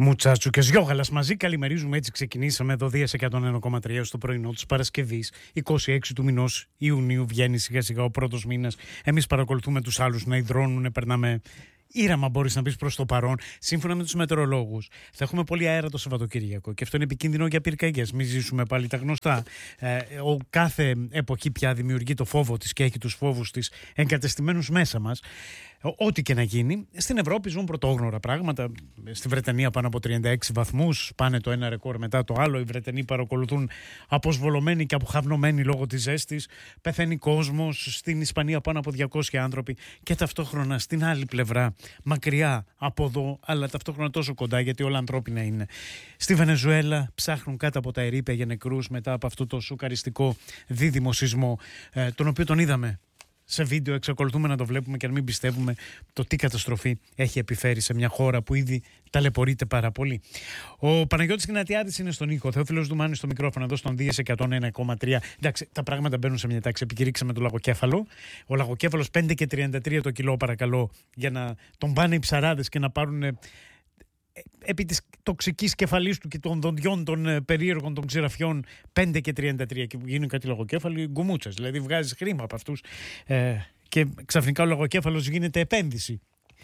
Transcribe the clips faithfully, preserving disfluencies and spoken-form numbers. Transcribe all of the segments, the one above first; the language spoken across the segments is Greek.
Μουτσάτσου και Σιώγαλας μαζί καλημερίζουμε, έτσι ξεκινήσαμε εδώ Δίας εκατόν ένα κόμμα τρία στο πρωινό της Παρασκευής είκοσι έξι του μηνός Ιουνίου. Βγαίνει σιγά σιγά ο πρώτος μήνας. Εμείς παρακολουθούμε τους άλλους να υδρώνουν, περνάμε ήρεμα, μπορείς να πεις, προς το παρόν. Σύμφωνα με τους μετεωρολόγους θα έχουμε πολύ αέρα το Σαββατοκύριακο και αυτό είναι επικίνδυνο για πυρκαγιές. Μην ζήσουμε πάλι τα γνωστά. Ε, ο κάθε εποχή πια δημιουργεί το φόβο της και έχει τους φόβους της εγκατεστημένους μέσα μας. Ό,τι και να γίνει. Στην Ευρώπη ζουν πρωτόγνωρα πράγματα. Στη Βρετανία πάνω από τριάντα έξι βαθμούς, πάνε το ένα ρεκόρ μετά το άλλο. Οι Βρετανοί παρακολουθούν αποσβολωμένοι και αποχαυνωμένοι λόγω της ζέστης. Πεθαίνει κόσμος. Στην Ισπανία πάνω από διακόσιοι άνθρωποι. Και ταυτόχρονα στην άλλη πλευρά, μακριά από εδώ, αλλά ταυτόχρονα τόσο κοντά, γιατί όλα ανθρώπινα είναι. Στη Βενεζουέλα ψάχνουν κάτω από τα ερείπια για νεκρούς μετά από αυτό το σοκαριστικό δίδυμο σεισμό, ε, τον οποίο τον είδαμε σε βίντεο, εξακολουθούμε να το βλέπουμε και να μην πιστεύουμε το τι καταστροφή έχει επιφέρει σε μια χώρα που ήδη ταλαιπωρείται πάρα πολύ. Ο Παναγιώτης Γνατιάδης είναι στον ήχο, ο Θεόφιλος Δουμάνης στο μικρόφωνο εδώ στον Δίας εκατόν ένα κόμμα τρία. Εντάξει, τα πράγματα μπαίνουν σε μια τάξη. Επικηρύξαμε το λαγοκέφαλο. Ο λαγοκέφαλος πέντε και τριάντα τρία το κιλό, παρακαλώ, για να τον πάνε οι ψαράδες και να πάρουν επί της τοξικής κεφαλής του και των δοντιών των περίεργων των ξηραφιών πέντε και τριάντα τρία και γίνουν κάτι λογοκέφαλοι γκουμούτσες. Δηλαδή βγάζεις χρήμα από αυτούς ε, και ξαφνικά ο λογοκέφαλος γίνεται επένδυση.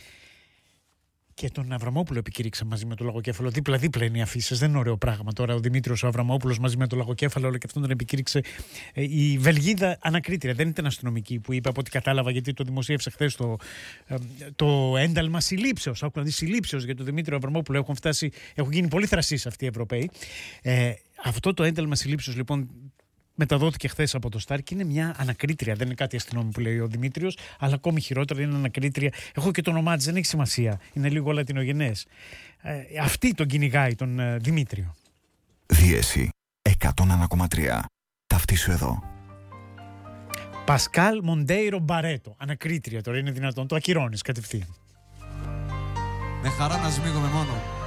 Και τον Αβραμόπουλο επικήρυξα μαζί με το λαγοκέφαλο. Δίπλα-δίπλα είναι οι αφήσεις. Δεν είναι ωραίο πράγμα τώρα. Ο Δημήτριος ο Αβραμόπουλος μαζί με το λαγοκέφαλο, όλο και αυτόν τον επικήρυξε ε, η Βελγίδα ανακρίτρια. Δεν ήταν αστυνομική που είπε, από ό,τι κατάλαβα, γιατί το δημοσίευσε χθες το, ε, το ένταλμα συλλήψεως. Άκου να δει, συλλήψεως για τον Δημήτριο Αβραμόπουλο. Έχουν φτάσει, έχουν γίνει πολύ θρασείς αυτοί οι Ευρωπαίοι. Ε, αυτό το ένταλμα συλλήψεως λοιπόν μεταδόθηκε χθες από το Σταρ και είναι μια ανακρίτρια. Δεν είναι κάτι αστυνόμη που λέει ο Δημήτριος, αλλά ακόμη χειρότερα είναι ανακρίτρια. Έχω και το όνομά της, δεν έχει σημασία. Είναι λίγο λατινογενές. Ε, αυτή τον κυνηγάει τον ε, Δημήτριο. Δίεση εκατόν ένα κόμμα τρία. Ταυτίσου εδώ. Πασκάλ Μοντέιρο Μπαρέτο. Ανακρίτρια τώρα, είναι δυνατόν. Το ακυρώνεις κατευθείαν. Με χαρά να σμίγομαι μόνο.